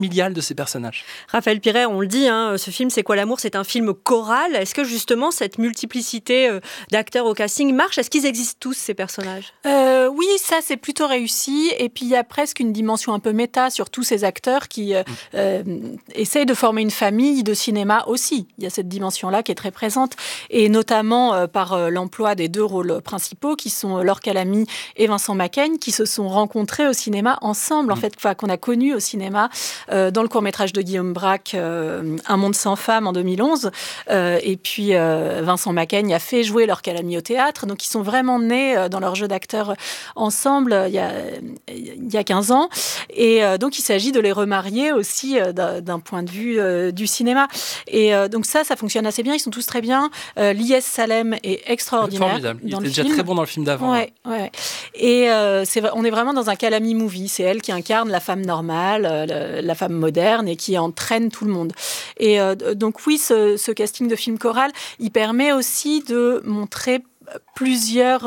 familial de ces personnages. Raphaël Piret, on le dit, ce film C'est quoi l'amour ? C'est un film choral. Est-ce que justement cette multiplicité d'acteurs au casting marche ? Est-ce qu'ils existent tous, ces personnages ? Oui, ça c'est plutôt réussi. Et puis il y a presque une dimension un peu méta sur tous ces acteurs qui essayent de former une famille de cinéma aussi. Il y a cette dimension-là qui est très présente. Et notamment par l'emploi des deux rôles principaux qui sont Laure Calamy et Vincent Macaigne qui se sont rencontrés au cinéma ensemble, en fait, qu'on a connus au cinéma dans le court-métrage de Guillaume Braque, Un monde sans femmes en 2011. Et puis Vincent Macaigne a fait jouer Laure Calamy au théâtre. Donc ils sont vraiment nés dans leur jeu d'acteurs ensemble il y a 15 ans. Et donc il s'agit de les remarier aussi d'un point de vue du cinéma. Et donc ça fonctionne assez bien. Ils sont tous très bien. Lies Salem est extraordinaire. Formidable. Il était déjà très bon dans le film d'avant. Ouais. Et on est vraiment dans un Calamy movie. C'est elle qui incarne la femme normale, la femme moderne et qui entraîne tout le monde. Et donc oui, ce casting de film choral, il permet aussi de montrer plusieurs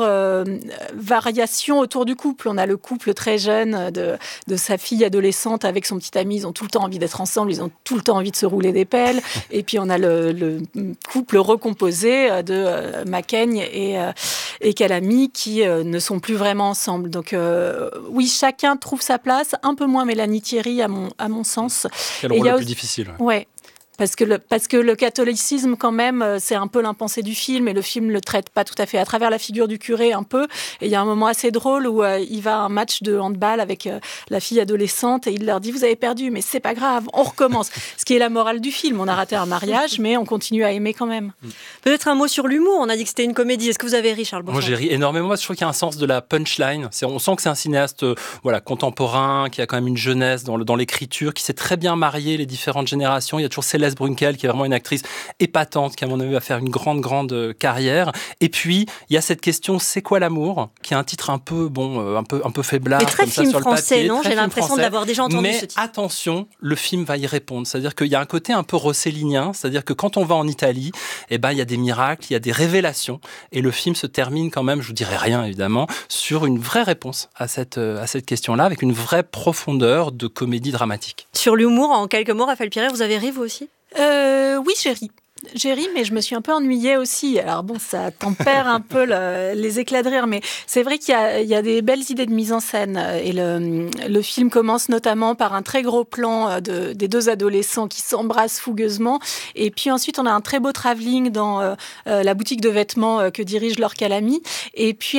variations autour du couple. On a le couple très jeune de sa fille adolescente avec son petit ami. Ils ont tout le temps envie d'être ensemble. Ils ont tout le temps envie de se rouler des pelles. Et puis, on a le couple recomposé de Macaigne et Calamy qui ne sont plus vraiment ensemble. Donc, oui, chacun trouve sa place. Un peu moins Mélanie Thierry, à mon sens. Quel rôle le plus difficile. Ouais. Parce que le catholicisme, quand même, c'est un peu l'impensé du film, et le film le traite pas tout à fait à travers la figure du curé, un peu. Et il y a un moment assez drôle où il va à un match de handball avec la fille adolescente, et il leur dit « Vous avez perdu, mais c'est pas grave, on recommence ». Ce qui est la morale du film. On a raté un mariage, mais on continue à aimer quand même. Peut-être un mot sur l'humour. On a dit que c'était une comédie. Est-ce que vous avez ri, Charles Bosson ? Moi, j'ai ri énormément. Je trouve qu'il y a un sens de la punchline. On sent que c'est un cinéaste contemporain, qui a quand même une jeunesse dans l'écriture, qui sait très bien marier les différentes générations. Il y a toujours Céleste Brunkel, qui est vraiment une actrice épatante, qui à mon avis va faire une grande carrière. Et puis il y a cette question c'est quoi l'amour, qui est un titre un peu faiblard, mais très comme ça film sur le français, papier, non ? J'ai l'impression d'avoir déjà entendu mais ce titre. attention, le film va y répondre. C'est-à-dire qu'il y a un côté un peu rossellinien, c'est-à-dire que quand on va en Italie, il y a des miracles, il y a des révélations, et le film se termine quand même, je vous dirai rien évidemment, sur une vraie réponse à cette question-là, avec une vraie profondeur de comédie dramatique. Sur l'humour, en quelques mots, Raphaël Piret, vous avez ri vous aussi ? Oui, j'ai ri. J'ai ri, mais je me suis un peu ennuyée aussi. Alors bon, ça tempère un peu les éclats de rire, mais c'est vrai qu'il y a des belles idées de mise en scène. Et le film commence notamment par un très gros plan des deux adolescents qui s'embrassent fougueusement. Et puis ensuite, on a un très beau travelling dans la boutique de vêtements que dirige Laure Calamy. Et puis,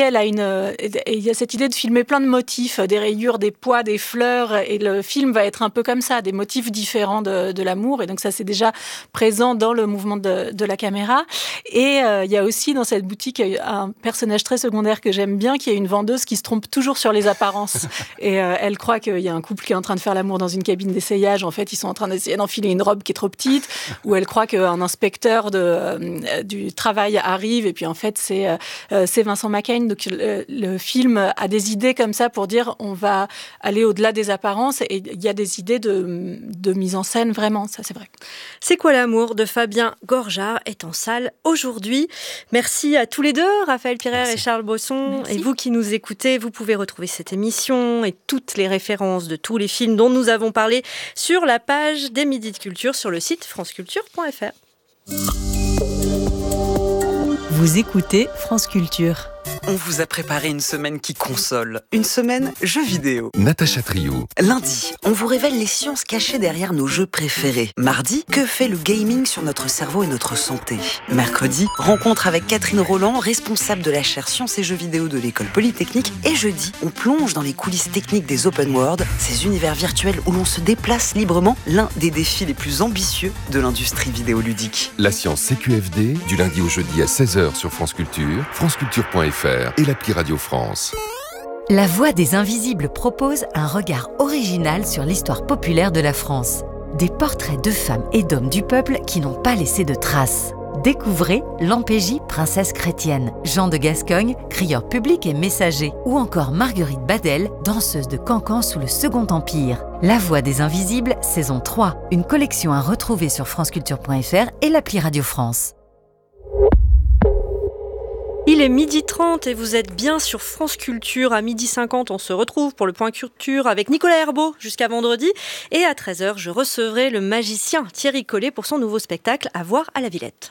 il y a cette idée de filmer plein de motifs, des rayures, des pois, des fleurs. Et le film va être un peu comme ça, des motifs différents de l'amour. Et donc ça, c'est déjà présent dans le mouvement de la caméra. Et il y a aussi dans cette boutique un personnage très secondaire que j'aime bien, qui est une vendeuse qui se trompe toujours sur les apparences. Et elle croit qu'il y a un couple qui est en train de faire l'amour dans une cabine d'essayage. En fait, ils sont en train d'essayer d'enfiler une robe qui est trop petite. Ou elle croit qu'un inspecteur du travail arrive. Et puis en fait, c'est Vincent Macaigne. Donc le film a des idées comme ça pour dire on va aller au-delà des apparences. Et il y a des idées de mise en scène, vraiment. Ça, c'est vrai. C'est quoi l'amour de Fabien Gorjard est en salle aujourd'hui. Merci à tous les deux, Raphaël Piret et Charles Bosson. Merci. Et vous qui nous écoutez, vous pouvez retrouver cette émission et toutes les références de tous les films dont nous avons parlé sur la page des Midis de Culture sur le site franceculture.fr. Vous écoutez France Culture. On vous a préparé une semaine qui console, une semaine jeux vidéo. Natacha Trio. Lundi, on vous révèle les sciences cachées derrière nos jeux préférés. Mardi, que fait le gaming sur notre cerveau et notre santé. Mercredi, rencontre avec Catherine Roland, responsable de la chaire Sciences et Jeux vidéo de l'École Polytechnique. Et jeudi, on plonge dans les coulisses techniques des open world, ces univers virtuels où l'on se déplace librement, l'un des défis les plus ambitieux de l'industrie vidéoludique. La science CQFD, du lundi au jeudi à 16h sur France Culture, franceculture.fr et l'appli Radio France. La Voix des Invisibles propose un regard original sur l'histoire populaire de la France. Des portraits de femmes et d'hommes du peuple qui n'ont pas laissé de traces. Découvrez Lampégie, princesse chrétienne, Jean de Gascogne, crieur public et messager, ou encore Marguerite Badel, danseuse de cancan sous le Second Empire. La Voix des Invisibles, saison 3, une collection à retrouver sur franceculture.fr et l'appli Radio France. Il Il est 12h30 et vous êtes bien sur France Culture. À 12h50, on se retrouve pour le Point Culture avec Nicolas Herbeau jusqu'à vendredi. Et à 13h, je recevrai le magicien Thierry Collet pour son nouveau spectacle à voir à la Villette.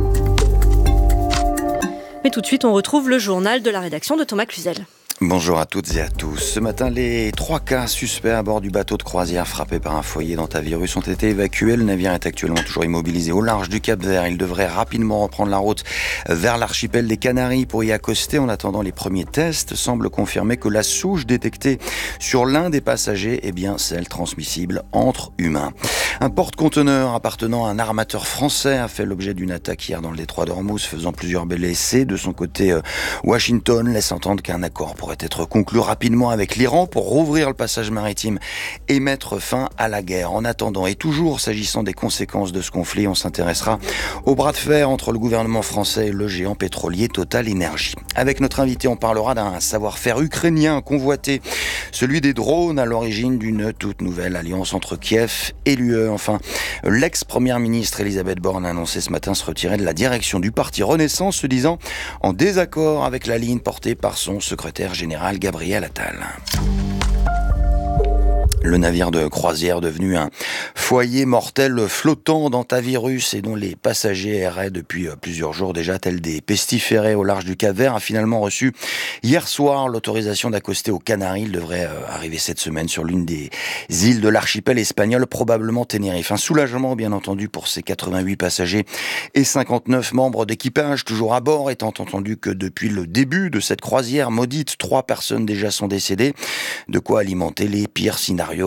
Mais tout de suite, on retrouve le journal de la rédaction de Thomas Cluzel. Bonjour à toutes et à tous. Ce matin, les 3 cas suspects à bord du bateau de croisière frappé par un foyer d'hantavirus ont été évacués. Le navire est actuellement toujours immobilisé au large du Cap-Vert. Il devrait rapidement reprendre la route vers l'archipel des Canaries pour y accoster. En attendant, les premiers tests semblent confirmer que la souche détectée sur l'un des passagers est bien celle transmissible entre humains. Un porte-conteneur appartenant à un armateur français a fait l'objet d'une attaque hier dans le détroit d'Ormuz, faisant plusieurs blessés. De son côté, Washington laisse entendre qu'un accord pourrait être conclu rapidement avec l'Iran pour rouvrir le passage maritime et mettre fin à la guerre. En attendant, et toujours s'agissant des conséquences de ce conflit, on s'intéressera au bras de fer entre le gouvernement français et le géant pétrolier Total Energy. Avec notre invité, on parlera d'un savoir-faire ukrainien convoité, celui des drones à l'origine d'une toute nouvelle alliance entre Kiev et l'UE. Enfin, l'ex-première ministre Elisabeth Borne a annoncé ce matin se retirer de la direction du parti Renaissance, se disant en désaccord avec la ligne portée par son secrétaire général Gabriel Attal. Le navire de croisière devenu un foyer mortel flottant d'hantavirus et dont les passagers erraient depuis plusieurs jours déjà tels des pestiférés au large du Cap-Vert a finalement reçu hier soir l'autorisation d'accoster aux Canaries. Il devrait arriver cette semaine sur l'une des îles de l'archipel espagnol, probablement Tenerife. Un soulagement bien entendu pour ces 88 passagers et 59 membres d'équipage toujours à bord, étant entendu que depuis le début de cette croisière maudite, 3 personnes déjà sont décédées, de quoi alimenter les pires scénarios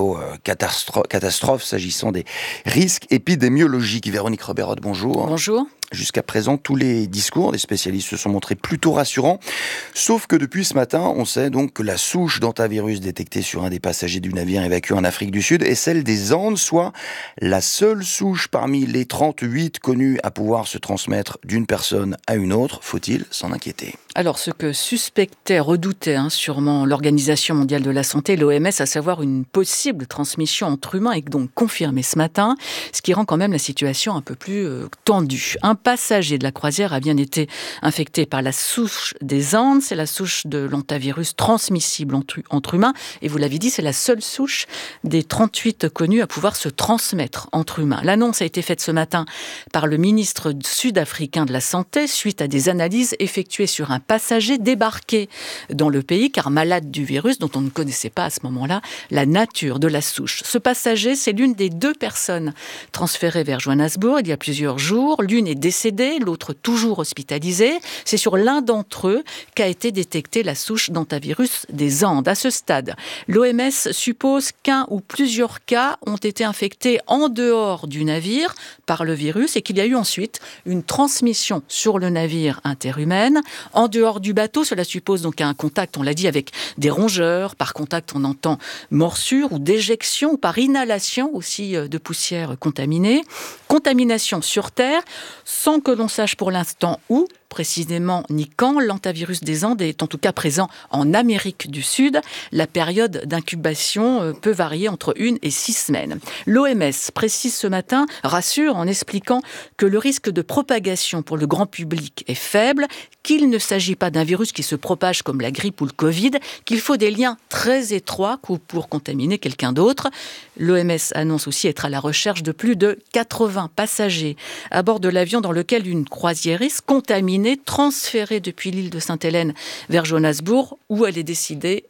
catastrophe s'agissant des risques épidémiologiques. Véronique Roberotte, bonjour. Bonjour. Jusqu'à présent, tous les discours des spécialistes se sont montrés plutôt rassurants, sauf que depuis ce matin, on sait donc que la souche d'hantavirus détectée sur un des passagers du navire évacué en Afrique du Sud est celle des Andes, soit la seule souche parmi les 38 connues à pouvoir se transmettre d'une personne à une autre. Faut-il s'en inquiéter ? Alors, ce que suspectait, redoutait sûrement l'Organisation mondiale de la santé, l'OMS, à savoir une possible transmission entre humains, est donc confirmé ce matin, ce qui rend quand même la situation un peu plus tendue. Un passager de la croisière a bien été infecté par la souche des Andes, c'est la souche de l'hantavirus transmissible entre humains, et vous l'avez dit, c'est la seule souche des 38 connues à pouvoir se transmettre entre humains. L'annonce a été faite ce matin par le ministre sud-africain de la Santé, suite à des analyses effectuées sur un passager débarqué dans le pays, car malade du virus, dont on ne connaissait pas à ce moment-là la nature de la souche. Ce passager, c'est l'une des 2 personnes transférées vers Johannesburg il y a plusieurs jours. L'une est décédée, l'autre toujours hospitalisée. C'est sur l'un d'entre eux qu'a été détectée la souche d'hantavirus des Andes. À ce stade, l'OMS suppose qu'un ou plusieurs cas ont été infectés en dehors du navire par le virus et qu'il y a eu ensuite une transmission sur le navire interhumaine. En dehors du bateau, cela suppose donc un contact, on l'a dit, avec des rongeurs. Par contact, on entend morsure ou déjection, ou par inhalation aussi de poussière contaminée. Contamination sur Terre, sans que l'on sache pour l'instant où précisément ni quand. L'hantavirus des Andes est en tout cas présent en Amérique du Sud. La période d'incubation peut varier entre 1 et 6 semaines. L'OMS précise ce matin, rassure en expliquant que le risque de propagation pour le grand public est faible, qu'il ne s'agit pas d'un virus qui se propage comme la grippe ou le Covid, qu'il faut des liens très étroits pour contaminer quelqu'un d'autre. L'OMS annonce aussi être à la recherche de plus de 80 passagers à bord de l'avion dans lequel une croisiériste contaminée transférée depuis l'île de Sainte-Hélène vers Johannesburg, où elle est décédée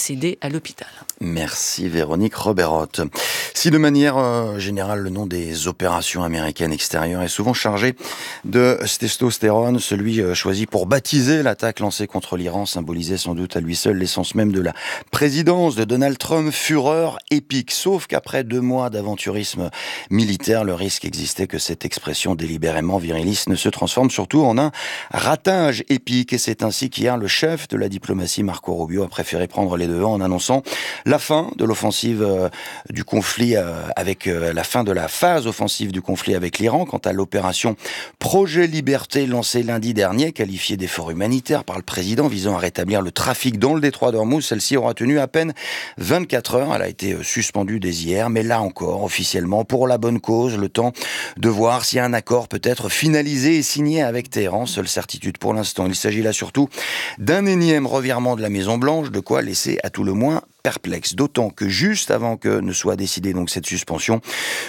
à l'hôpital. Merci Véronique Roberotte. Si de manière générale, le nom des opérations américaines extérieures est souvent chargé de testostérone, celui choisi pour baptiser l'attaque lancée contre l'Iran symbolisait sans doute à lui seul l'essence même de la présidence de Donald Trump, fureur épique. Sauf qu'après 2 mois d'aventurisme militaire, le risque existait que cette expression délibérément viriliste ne se transforme surtout en un ratage épique. Et c'est ainsi qu'hier, le chef de la diplomatie, Marco Rubio, a préféré prendre prendre les devants en annonçant la fin de l'offensive du conflit avec la fin de la phase offensive du conflit avec l'Iran. Quant à l'opération Projet Liberté lancée lundi dernier, qualifiée d'effort humanitaire par le président visant à rétablir le trafic dans le détroit d'Ormuz, celle-ci aura tenu à peine 24 heures. Elle a été suspendue dès hier, mais là encore, officiellement, pour la bonne cause, le temps de voir si un accord peut être finalisé et signé avec Téhéran. Seule certitude pour l'instant, il s'agit là surtout d'un énième revirement de la Maison-Blanche, de quoi laisser à tout le moins perplexe. D'autant que juste avant que ne soit décidée donc cette suspension,